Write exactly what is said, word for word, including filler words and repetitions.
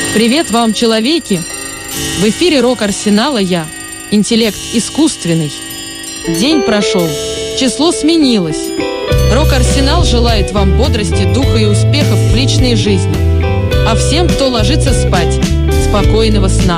Привет вам, человеки! В эфире Рок Арсенала я, интеллект искусственный. День прошел, число сменилось. Рок Арсенал желает вам бодрости, духа и успехов в личной жизни. А всем, кто ложится спать, спокойного сна.